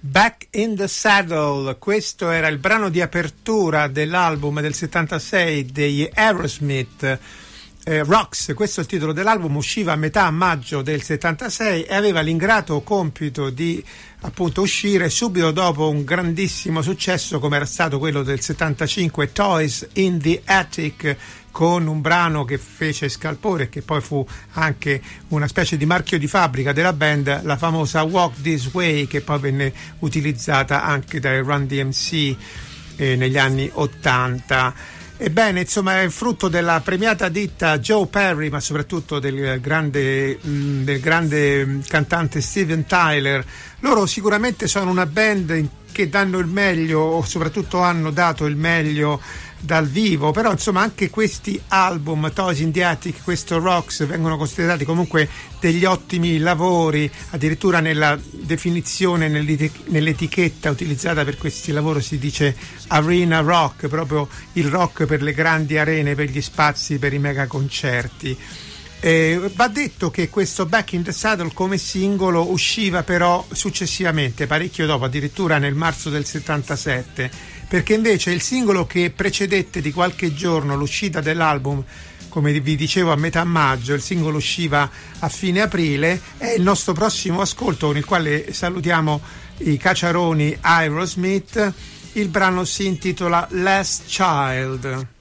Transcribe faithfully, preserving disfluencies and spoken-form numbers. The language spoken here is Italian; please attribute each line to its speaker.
Speaker 1: Back in the Saddle, questo era il brano di apertura dell'album del settantasei degli Aerosmith, eh, Rocks, questo è il titolo dell'album, usciva a metà maggio del settantasei e aveva l'ingrato compito di appunto uscire subito dopo un grandissimo successo come era stato quello del settantacinque, Toys in the Attic, con un brano che fece scalpore e che poi fu anche una specie di marchio di fabbrica della band, la famosa Walk This Way, che poi venne utilizzata anche dai Run D M C eh, negli anni ottanta. Ebbene, insomma, è il frutto della premiata ditta Joe Perry, ma soprattutto del grande, mh, del grande cantante Steven Tyler. Loro sicuramente sono una band che danno il meglio, o soprattutto hanno dato il meglio dal vivo, però insomma anche questi album, Toys in the Attic, questo Rocks, vengono considerati comunque degli ottimi lavori. Addirittura nella definizione, nell'etichetta utilizzata per questi lavori si dice arena rock, proprio il rock per le grandi arene, per gli spazi, per i mega concerti. Eh, va detto che questo Back in the Saddle come singolo usciva però successivamente, parecchio dopo, addirittura nel marzo del settantasette, perché invece il singolo che precedette di qualche giorno l'uscita dell'album, come vi dicevo a metà maggio, il singolo usciva a fine aprile, è il nostro prossimo ascolto con il quale salutiamo i cacciaroni Aerosmith. Il brano si intitola Last Child.